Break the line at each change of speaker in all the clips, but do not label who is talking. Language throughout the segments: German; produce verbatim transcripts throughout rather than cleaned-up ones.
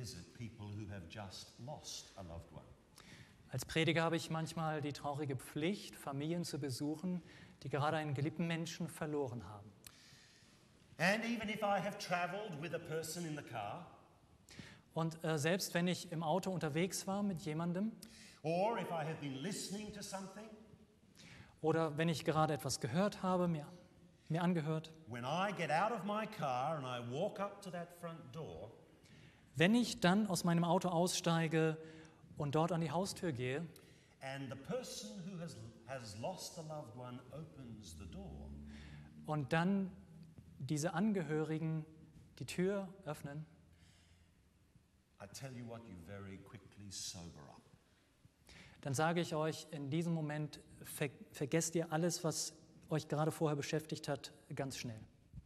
visit people who have just lost a loved one.
Als Prediger habe ich manchmal die traurige Pflicht, Familien zu besuchen, die gerade einen geliebten Menschen verloren haben.
And even if I have traveled with a person in the car,
Und äh, selbst wenn ich im Auto unterwegs war mit jemandem
or if I have been listening to something,
oder wenn ich gerade etwas gehört habe, mir, mir angehört,
when I get out of my car and I walk up to that front door,
wenn ich dann aus meinem Auto aussteige und dort an die Haustür gehe
and the person who has, has lost a loved one opens the door,
und dann diese Angehörigen die Tür öffnen,
I tell you what, you very quickly sober up.
dann sage ich euch, in diesem Moment ver- vergesst ihr alles, was euch gerade vorher beschäftigt hat, ganz schnell.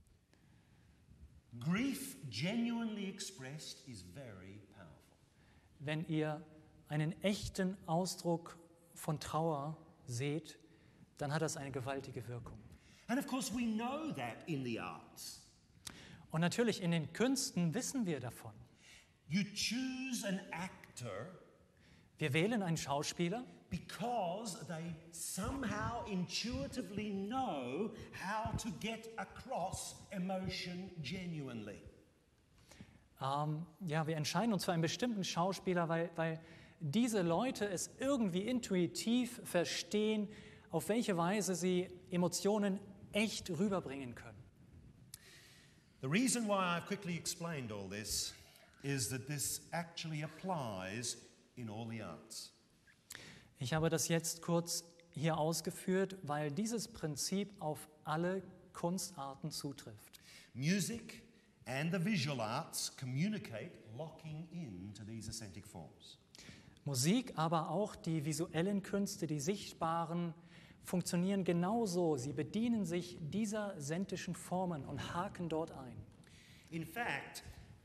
Grief genuinely expressed is very powerful.
Wenn ihr einen echten Ausdruck von Trauer seht, dann hat das eine gewaltige Wirkung.
And of course we know that in the arts.
Und natürlich in den Künsten wissen wir davon.
You choose an actor
Wir wählen einen Schauspieler,
because they somehow intuitively know how to get across emotion genuinely.
ähm, ja, wir entscheiden uns für einen bestimmten Schauspieler, weil, weil diese Leute es irgendwie intuitiv verstehen, auf welche Weise sie Emotionen echt rüberbringen können.
The reason why I've quickly explained all this is that this actually applies in all the arts.
Ich habe das jetzt kurz hier ausgeführt, weil dieses Prinzip auf alle Kunstarten zutrifft.
Music and the visual arts communicate locking in to these authentic forms.
Musik, aber auch die visuellen Künste, die sichtbaren, funktionieren genauso. Sie bedienen sich dieser sentischen Formen und haken dort ein.
In fact,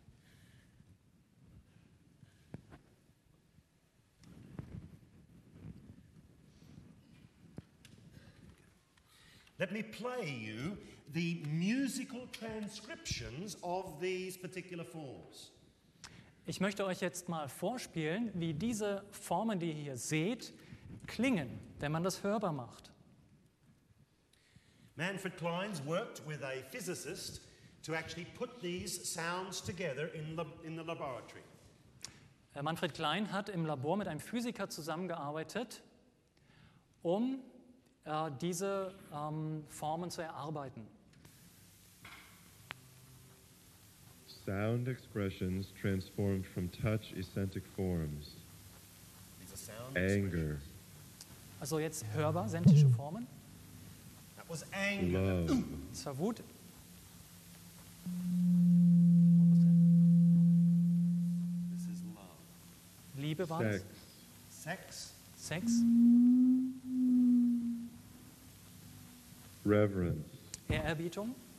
let me play you the musical transcriptions of these particular forms.
Ich möchte euch jetzt mal vorspielen, wie diese Formen, die ihr hier seht, klingen, wenn man das hörbar macht.
Manfred Clynes worked with a physicist to actually put these sounds together in the, in the laboratory.
Äh, Manfred Klein hat im Labor mit einem Physiker zusammengearbeitet, um äh, diese ähm, Formen zu erarbeiten.
Sound expressions transformed from touch eccentric forms.
These are sound
Anger,
Also jetzt hörbar, sentische Formen.
That was anger.
love,
Das war Wut.
This is love.
Liebe war
sex,
es.
Sex,
Sex.
reverence,
Ehrerbietung.